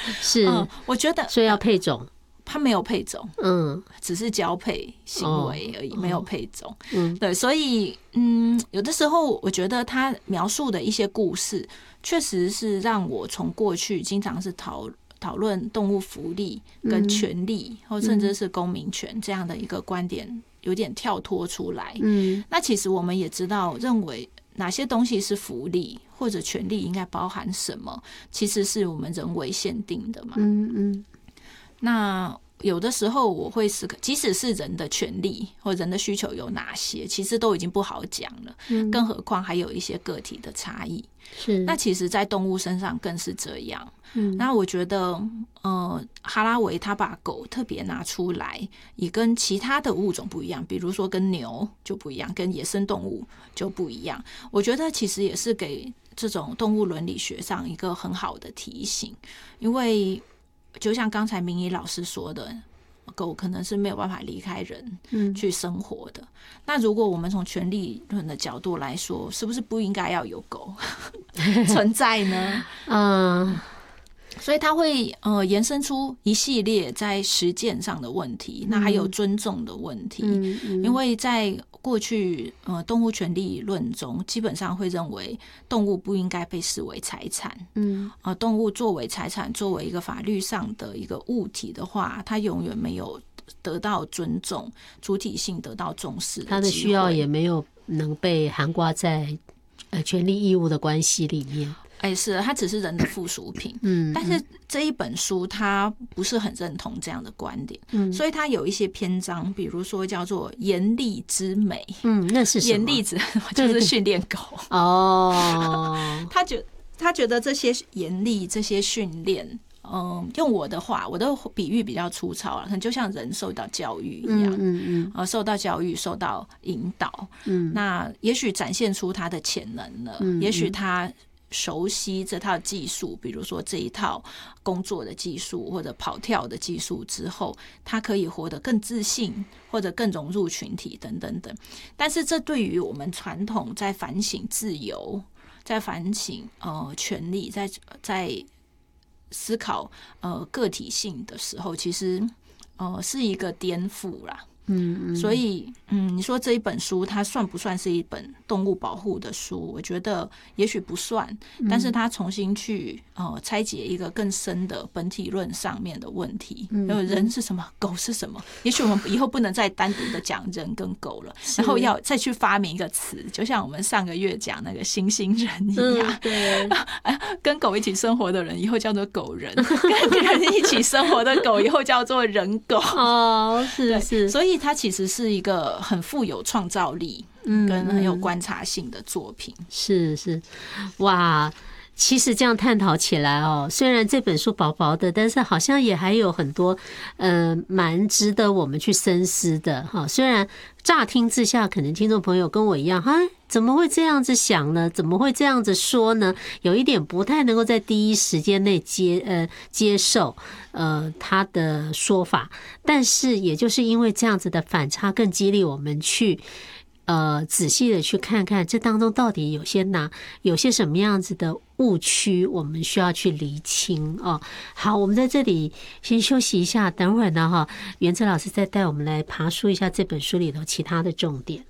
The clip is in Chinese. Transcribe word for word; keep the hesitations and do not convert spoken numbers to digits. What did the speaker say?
是、 嗯，我觉得所以要配种。 它没有配种， 嗯， 只是交配行为而已，哦、没有配种。 嗯， 对，所以嗯，有的时候我觉得他描述的一些故事，确实是让我从过去经常是讨讨论动物福利跟权利，嗯、或甚至是公民权这样的一个观点，有点跳脱出来。嗯，那其实我们也知道，认为哪些东西是福利或者权利应该包含什么，其实是我们人为限定的嘛。嗯嗯。那有的时候我会思考，即使是人的权利或人的需求有哪些，其实都已经不好讲了，嗯、更何况还有一些个体的差异。是，那其实在动物身上更是这样。嗯，那我觉得呃，哈拉维他把狗特别拿出来，也跟其他的物种不一样，比如说跟牛就不一样，跟野生动物就不一样。我觉得其实也是给这种动物伦理学上一个很好的提醒，因为就像刚才明仪老师说的，狗可能是没有办法离开人去生活的。嗯、那如果我们从权利论的角度来说，是不是不应该要有狗存在呢？嗯，所以它会呃延伸出一系列在实践上的问题，那还有尊重的问题。嗯嗯、因为在过去呃动物权利论中，基本上会认为动物不应该被视为财产。嗯，呃，动物作为财产，作为一个法律上的一个物体的话，它永远没有得到尊重，主体性得到重视的机会，它的需要也没有能被涵盖在呃权利义务的关系里面。 哎，是，它只是人的附属品。嗯，但是这一本书它不是很认同这样的观点。嗯，所以它有一些篇章，比如说叫做严厉之美。 嗯，那是什么？ 严厉之就是训练狗。哦，他觉他觉得这些严厉这些训练，嗯，用我的话，我的比喻比较粗糙了，可能就像人受到教育一样。嗯嗯嗯，受到教育，受到引导。嗯，那也许展现出他的潜能了，嗯嗯也许他熟悉这套技术，比如说这一套工作的技术或者跑跳的技术之后，他可以活得更自信，或者更融入群体等等等。但是这对于我们传统在反省自由，在反省呃权利，在在思考呃个体性的时候，其实呃是一个颠覆啦。嗯嗯，所以嗯，你说这一本书它算不算是一本动物保护的书？我觉得也许不算，但是它重新去呃拆解一个更深的本体论上面的问题。嗯，人是什么？狗是什么？也许我们以后不能再单独的讲人跟狗了，然后要再去发明一个词，就像我们上个月讲那个猩猩人一样。嗯、对，跟狗一起生活的人以后叫做狗人，跟人一起生活的狗以后叫做人狗。 哦，是是， 所以它其实是一个很富有创造力跟很有观察性的作品。 嗯、是是，哇！其实这样探讨起来哦，虽然这本书薄薄的，但是好像也还有很多呃蛮值得我们去深思的哈。虽然乍听之下，可能听众朋友跟我一样，哈，怎么会这样子想呢？怎么会这样子说呢？有一点不太能够在第一时间内接呃接受呃他的说法，但是也就是因为这样子的反差，更激励我们去。呃，仔细的去看看这当中到底有些哪有些什么样子的误区，我们需要去厘清哦。好，我们在这里先休息一下，等会儿呢哈，元哲老师再带我们来爬梳一下这本书里头其他的重点。